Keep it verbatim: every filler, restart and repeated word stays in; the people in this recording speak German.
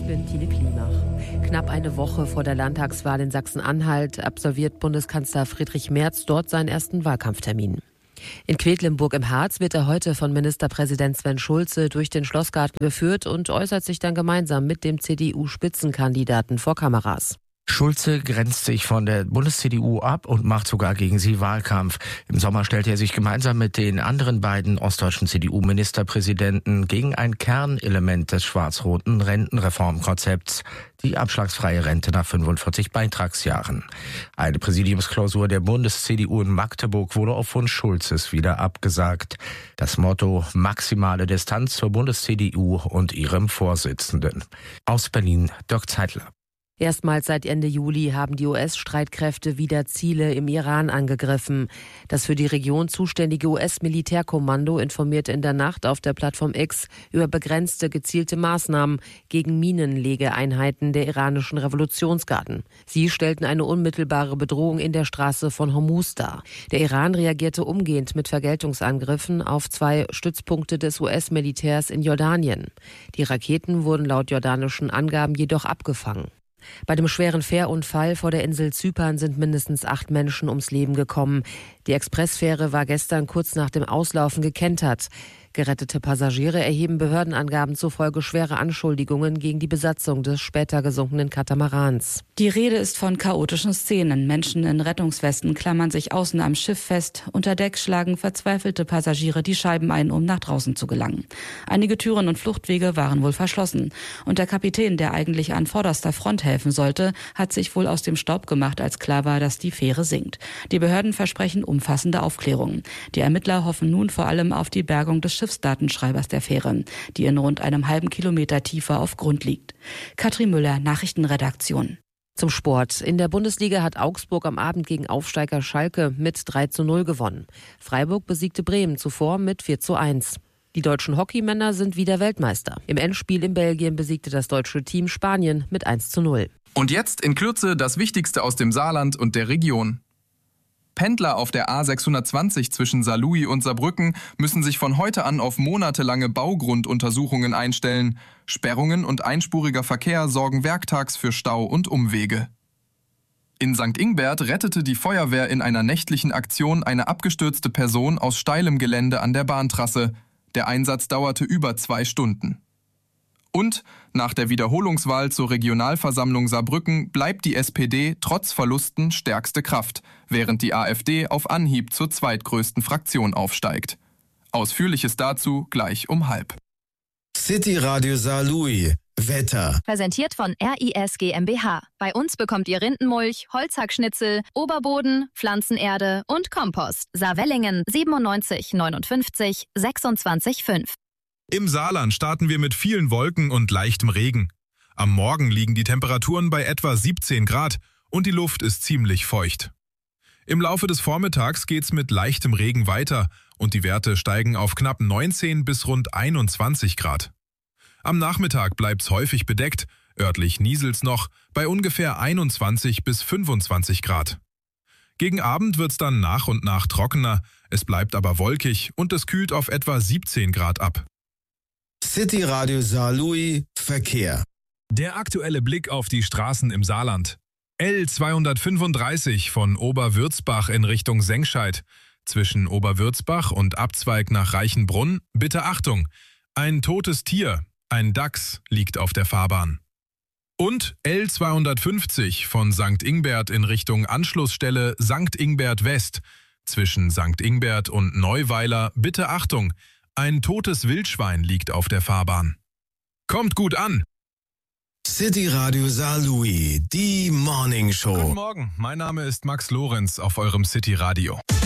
Ich bin Tine Klimach. Knapp eine Woche vor der Landtagswahl in Sachsen-Anhalt absolviert Bundeskanzler Friedrich Merz dort seinen ersten Wahlkampftermin. In Quedlinburg im Harz wird er heute von Ministerpräsident Sven Schulze durch den Schlossgarten geführt und äußert sich dann gemeinsam mit dem C D U-Spitzenkandidaten vor Kameras. Schulze grenzt sich von der Bundes-C D U ab und macht sogar gegen sie Wahlkampf. Im Sommer stellte er sich gemeinsam mit den anderen beiden ostdeutschen C D U-Ministerpräsidenten gegen ein Kernelement des schwarz-roten Rentenreformkonzepts, die abschlagsfreie Rente nach fünfundvierzig Beitragsjahren. Eine Präsidiumsklausur der Bundes-C D U in Magdeburg wurde auf Wunsch Schulzes wieder abgesagt. Das Motto: maximale Distanz zur Bundes-C D U und ihrem Vorsitzenden. Aus Berlin, Dirk Zeitler. Erstmals seit Ende Juli haben die U S-Streitkräfte wieder Ziele im Iran angegriffen. Das für die Region zuständige U S-Militärkommando informierte in der Nacht auf der Plattform X über begrenzte, gezielte Maßnahmen gegen Minenlegeeinheiten der iranischen Revolutionsgarden. Sie stellten eine unmittelbare Bedrohung in der Straße von Hormuz dar. Der Iran reagierte umgehend mit Vergeltungsangriffen auf zwei Stützpunkte des U S-Militärs in Jordanien. Die Raketen wurden laut jordanischen Angaben jedoch abgefangen. Bei dem schweren Fährunfall vor der Insel Zypern sind mindestens acht Menschen ums Leben gekommen. Die Expressfähre war gestern kurz nach dem Auslaufen gekentert. Gerettete Passagiere erheben Behördenangaben zufolge schwere Anschuldigungen gegen die Besatzung des später gesunkenen Katamarans. Die Rede ist von chaotischen Szenen. Menschen in Rettungswesten klammern sich außen am Schiff fest. Unter Deck schlagen verzweifelte Passagiere die Scheiben ein, um nach draußen zu gelangen. Einige Türen und Fluchtwege waren wohl verschlossen. Und der Kapitän, der eigentlich an vorderster Front helfen sollte, hat sich wohl aus dem Staub gemacht, als klar war, dass die Fähre sinkt. Die Behörden versprechen umfassende Aufklärungen. Die Ermittler hoffen nun vor allem auf die Bergung des Schiffsdatenschreibers der Fähre, die in rund einem halben Kilometer Tiefe auf Grund liegt. Katrin Müller, Nachrichtenredaktion. Zum Sport. In der Bundesliga hat Augsburg am Abend gegen Aufsteiger Schalke mit drei zu null gewonnen. Freiburg besiegte Bremen zuvor mit vier zu eins. Die deutschen Hockeymänner sind wieder Weltmeister. Im Endspiel in Belgien besiegte das deutsche Team Spanien mit eins zu null. Und jetzt in Kürze das Wichtigste aus dem Saarland und der Region. Pendler auf der A sechshundertzwanzig zwischen Saarlouis und Saarbrücken müssen sich von heute an auf monatelange Baugrunduntersuchungen einstellen. Sperrungen und einspuriger Verkehr sorgen werktags für Stau und Umwege. In Sankt Ingbert rettete die Feuerwehr in einer nächtlichen Aktion eine abgestürzte Person aus steilem Gelände an der Bahntrasse. Der Einsatz dauerte über zwei Stunden. Und nach der Wiederholungswahl zur Regionalversammlung Saarbrücken bleibt die S P D trotz Verlusten stärkste Kraft, während die AfD auf Anhieb zur zweitgrößten Fraktion aufsteigt. Ausführliches dazu gleich um halb. City Radio Saarlouis. Wetter. Präsentiert von R I S GmbH. Bei uns bekommt ihr Rindenmulch, Holzhackschnitzel, Oberboden, Pflanzenerde und Kompost. Saarwellingen siebenundneunzig neunundfünfzig sechsundzwanzig fünf. Im Saarland starten wir mit vielen Wolken und leichtem Regen. Am Morgen liegen die Temperaturen bei etwa siebzehn Grad und die Luft ist ziemlich feucht. Im Laufe des Vormittags geht's mit leichtem Regen weiter und die Werte steigen auf knapp neunzehn bis rund einundzwanzig Grad. Am Nachmittag bleibt's häufig bedeckt, örtlich nieselt's noch, bei ungefähr einundzwanzig bis fünfundzwanzig Grad. Gegen Abend wird's dann nach und nach trockener, es bleibt aber wolkig und es kühlt auf etwa siebzehn Grad ab. City Radio Saarlouis Verkehr. Der aktuelle Blick auf die Straßen im Saarland. L zweihundertfünfunddreißig von Oberwürzbach in Richtung Sengscheid. Zwischen Oberwürzbach und Abzweig nach Reichenbrunn, bitte Achtung, ein totes Tier, ein Dachs, liegt auf der Fahrbahn. Und L zweihundertfünfzig von Sankt Ingbert in Richtung Anschlussstelle Sankt Ingbert West. Zwischen Sankt Ingbert und Neuweiler, bitte Achtung, ein totes Wildschwein liegt auf der Fahrbahn. Kommt gut an! City Radio Saarlouis, die Morning Show. Guten Morgen, mein Name ist Max Lorenz auf eurem City Radio.